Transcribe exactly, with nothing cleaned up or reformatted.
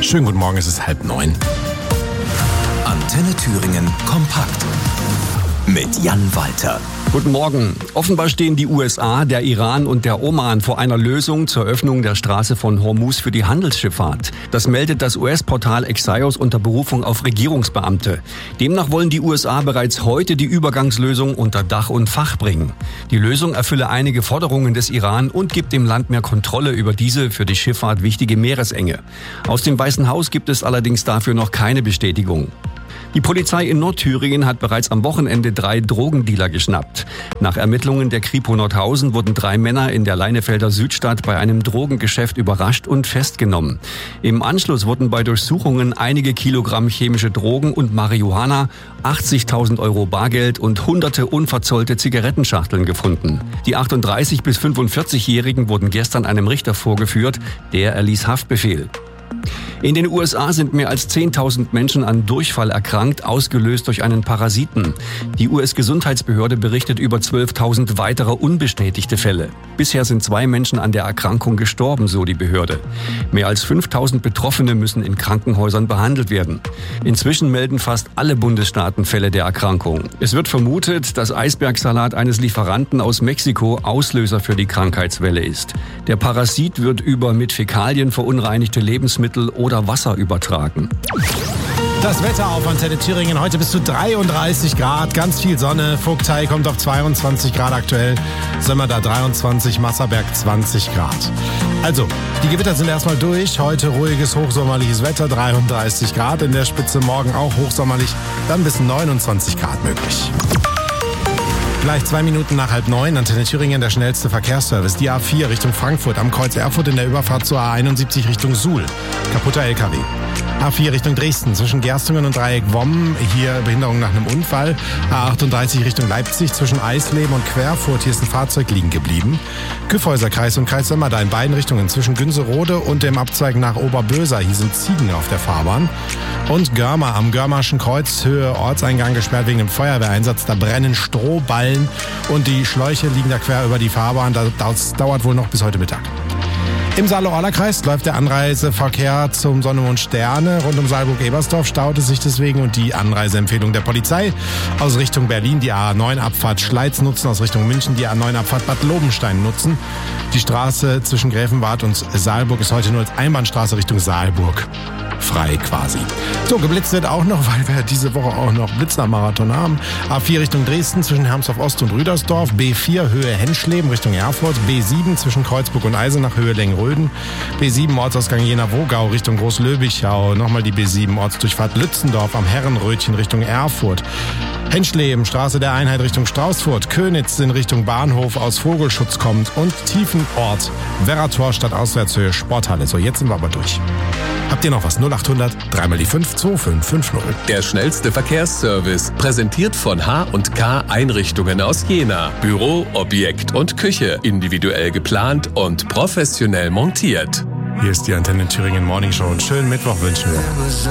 Schönen guten Morgen, es ist halb neun. Antenne Thüringen kompakt mit Jan Walter. Guten Morgen. Offenbar stehen die U S A, der Iran und der Oman vor einer Lösung zur Öffnung der Straße von Hormuz für die Handelsschifffahrt. Das meldet das U S-Portal Axios unter Berufung auf Regierungsbeamte. Demnach wollen die U S A bereits heute die Übergangslösung unter Dach und Fach bringen. Die Lösung erfülle einige Forderungen des Iran und gibt dem Land mehr Kontrolle über diese für die Schifffahrt wichtige Meeresenge. Aus dem Weißen Haus gibt es allerdings dafür noch keine Bestätigung. Die Polizei in Nordthüringen hat bereits am Wochenende drei Drogendealer geschnappt. Nach Ermittlungen der Kripo Nordhausen wurden drei Männer in der Leinefelder Südstadt bei einem Drogengeschäft überrascht und festgenommen. Im Anschluss wurden bei Durchsuchungen einige Kilogramm chemische Drogen und Marihuana, achtzigtausend Euro Bargeld und hunderte unverzollte Zigarettenschachteln gefunden. Die achtunddreißig- bis fünfundvierzig-Jährigen wurden gestern einem Richter vorgeführt. Der erließ Haftbefehl. In den U S A sind mehr als zehntausend Menschen an Durchfall erkrankt, ausgelöst durch einen Parasiten. Die U S-Gesundheitsbehörde berichtet über zwölftausend weitere unbestätigte Fälle. Bisher sind zwei Menschen an der Erkrankung gestorben, so die Behörde. Mehr als fünftausend Betroffene müssen in Krankenhäusern behandelt werden. Inzwischen melden fast alle Bundesstaaten Fälle der Erkrankung. Es wird vermutet, dass Eisbergsalat eines Lieferanten aus Mexiko Auslöser für die Krankheitswelle ist. Der Parasit wird über mit Fäkalien verunreinigte Lebensmittel oder Wasser übertragen. Das Wetter auf Antenne Thüringen heute bis zu dreiunddreißig Grad, ganz viel Sonne. Vogtei kommt auf zweiundzwanzig Grad aktuell, Sömmerda dreiundzwanzig, Masserberg zwanzig Grad. Also, die Gewitter sind erstmal durch. Heute ruhiges, hochsommerliches Wetter, dreiunddreißig Grad. In der Spitze morgen auch hochsommerlich, dann bis neunundzwanzig Grad möglich. Gleich zwei Minuten nach halb neun, Antenne Thüringen, der schnellste Verkehrsservice. Die A vier Richtung Frankfurt, am Kreuz Erfurt in der Überfahrt zur A einundsiebzig Richtung Suhl. Kaputter L K W. A vier Richtung Dresden, zwischen Gerstungen und Dreieck Wommen, hier Behinderung nach einem Unfall. A achtunddreißig Richtung Leipzig, zwischen Eisleben und Querfurt, hier ist ein Fahrzeug liegen geblieben. Kyffhäuserkreis und Kreis Sömmerda in beiden Richtungen, zwischen Günserode und dem Abzweig nach Oberböser, hier sind Ziegen auf der Fahrbahn. Und Görmer, am Görmarschen Kreuz, Höhe Ortseingang gesperrt wegen dem Feuerwehreinsatz, da brennen Strohballen und die Schläuche liegen da quer über die Fahrbahn, das dauert wohl noch bis heute Mittag. Im Saale-Orla-Kreis läuft der Anreiseverkehr zum Sonne und Sterne. Rund um Saalburg-Ebersdorf staut es sich deswegen und die Anreiseempfehlung der Polizei. Aus Richtung Berlin die A neun Abfahrt Schleiz nutzen, aus Richtung München die A neun Abfahrt Bad Lobenstein nutzen. Die Straße zwischen Gräfenwart und Saalburg ist heute nur als Einbahnstraße Richtung Saalburg frei quasi. So, geblitzt wird auch noch, weil wir diese Woche auch noch Blitzermarathon haben. A vier Richtung Dresden zwischen Hermsdorf Ost und Rüdersdorf. B vier Höhe Henschleben Richtung Erfurt. B sieben zwischen Kreuzburg und Eisenach Höhe Lengröden. B sieben Ortsausgang Jena-Wogau Richtung Großlöbichau. Nochmal die B sieben Ortsdurchfahrt Lützendorf am Herrenrötchen Richtung Erfurt. Henschleben, Straße der Einheit Richtung Straußfurt. Köniz in Richtung Bahnhof aus Vogelschutz kommt. Und Tiefenort, Werrator statt Auswärtshöhe Sporthalle. So, jetzt sind wir aber durch. Habt ihr noch was? null achthundert, dreimal die fünf, zwei fünf fünf null. Der schnellste Verkehrsservice, präsentiert von H und K Einrichtungen aus Jena. Büro, Objekt und Küche, individuell geplant und professionell montiert. Hier ist die Antenne Thüringen Morning Show und schönen Mittwoch wünschen wir.